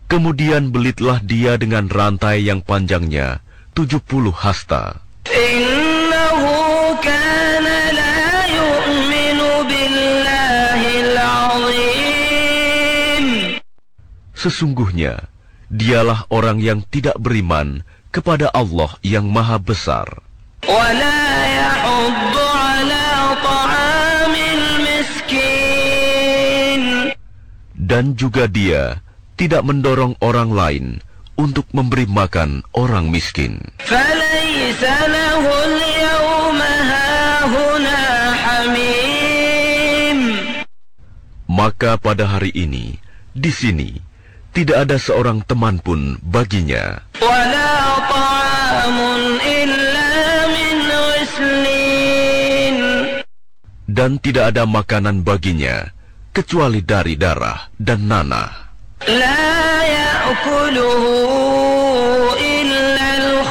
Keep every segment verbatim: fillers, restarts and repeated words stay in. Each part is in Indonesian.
Kemudian belitlah dia dengan rantai yang panjangnya tujuh puluh hasta. Innahu kana la yu'minu billahil azim. Sesungguhnya, dialah orang yang tidak beriman kepada Allah yang Maha Besar. Wa la yahuddu ala ta'amil miskin. Dan juga dia tidak mendorong orang lain untuk memberi makan orang miskin. Falaysa lahul yawma hahuna hamim. Maka pada hari ini, di sini, tidak ada seorang teman pun baginya. Wala ta'amun illa min ghislin. Dan tidak ada makanan baginya, kecuali dari darah dan nanah. La ya'kuluhu illa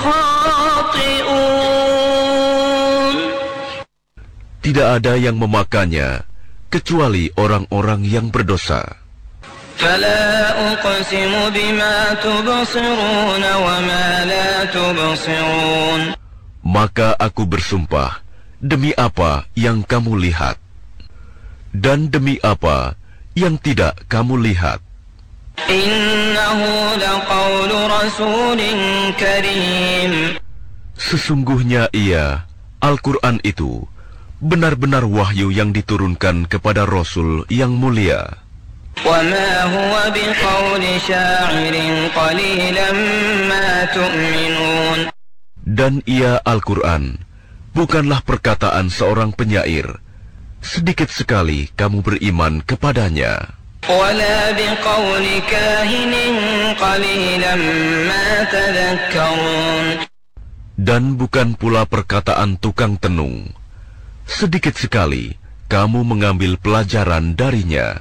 al-khati'un. Tidak ada yang memakannya, kecuali orang-orang yang berdosa. Fala uqsimu bima tubsirun wa ma la tubsirun. Maka aku bersumpah, demi apa yang kamu lihat, dan demi apa yang tidak kamu lihat. Innahu laqawlu rasulin karim. Sesungguhnya ia, Al-Quran itu, benar-benar wahyu yang diturunkan kepada Rasul yang mulia. Wa ma huwa biqawli sya'irin qalilan ma tu'minun. Dan ia, Al-Quran, bukanlah perkataan seorang penyair. Sedikit sekali kamu beriman kepadanya. Wala biqawli kahinin qalilan ma tadhakkarun. Dan bukan pula perkataan tukang tenung. Sedikit sekali kamu mengambil pelajaran darinya.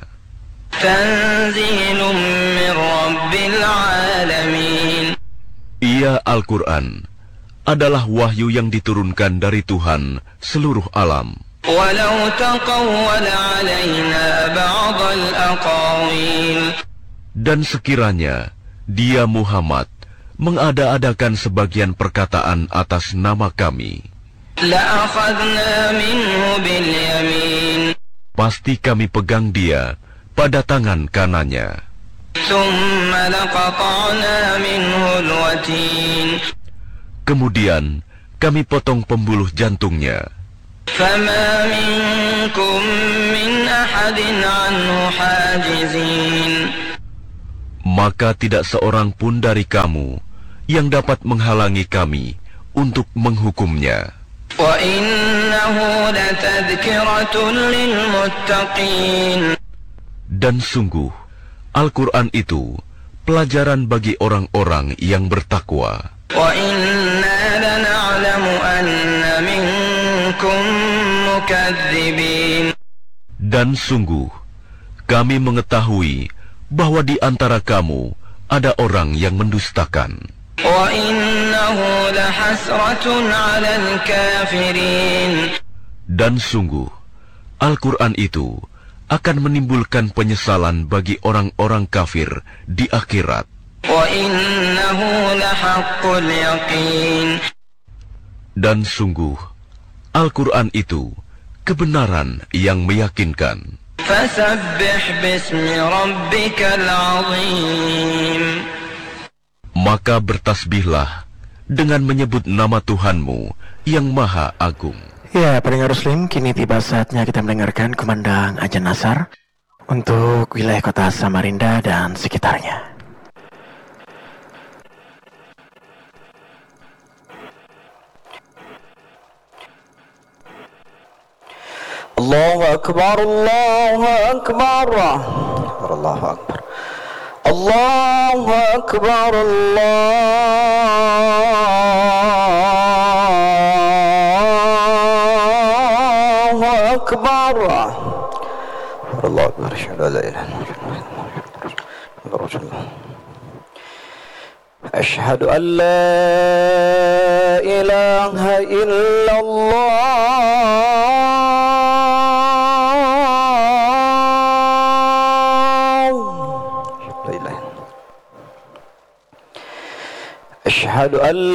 Tanzilun min rabbil alamin. Ia, Al-Quran, adalah wahyu yang diturunkan dari Tuhan seluruh alam. Walau taqawwala alaina ba'dal aqawil. Dan sekiranya dia Muhammad mengada-adakan sebagian perkataan atas nama kami, la'akhadna minhu bil yamin. pasti kami pegang dia pada tangan kanannya. Thumma laqata'na minhu al-watin. Kemudian kami potong pembuluh jantungnya. Fama minkum min ahadin anhu hajizin. Maka tidak seorang pun dari kamu yang dapat menghalangi kami untuk menghukumnya. Wa innahu latadhkiratun lil muttaqin. Dan sungguh, Al-Quran itu pelajaran bagi orang-orang yang bertakwa. Wa inna lana'lamu anna minkum mukadzibin. Dan sungguh, kami mengetahui bahwa di antara kamu ada orang yang mendustakan. Wa innahu lahasratun 'alal kafirin. Dan sungguh, Al-Quran itu akan menimbulkan penyesalan bagi orang-orang kafir di akhirat. Wa innahu lahaqqul yaqin. Dan sungguh, Al-Quran itu kebenaran yang meyakinkan. Fasabbih bismi rabbikal azim. Maka bertasbihlah dengan menyebut nama Tuhanmu yang Maha Agung. Ya, pendengar Muslim, kini tiba saatnya kita mendengarkan kumandang Azan Asar untuk wilayah kota Samarinda dan sekitarnya. Allahu Akbar, Allahu Akbar, Allahu Akbar, Allahu Akbar, Allahu Akbar, Allahu Akbar, Asyhadu an la ilaha illallah, Asyhadu an la ilaha illallah. أشهد أن